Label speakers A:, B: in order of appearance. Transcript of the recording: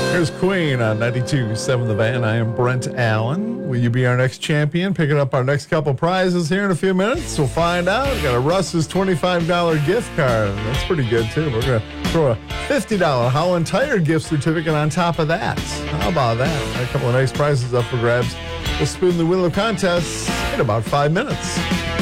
A: Here's Queen on 92.7 The Van. I am Brent Allen. Will you be our next champion? Picking up our next couple prizes here in a few minutes. We'll find out. We got a Russ's $25 gift card. That's pretty good, too. We're going to throw a $50 Holland Tire gift certificate on top of that. How about that? A couple of nice prizes up for grabs. We'll spin the wheel of contests in about 5 minutes.